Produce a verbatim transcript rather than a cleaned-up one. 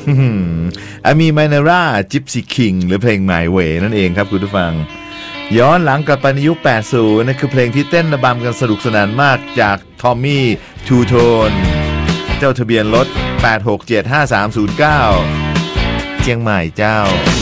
อามีมานาร่าจิปซีคิงหรือเพลง My Way นั่นเองครับคุณผู้ฟังย้อนหลังกลับไปในยุคแปดสิบนั่นคือเพลงที่เต้นระบำกันสนุกสนานมากจากทอมมี่ทูโทนเจ้าทะเบียนรถแปด หก เจ็ด ห้า สาม ศูนย์ เก้าเชียงใหม่เจ้า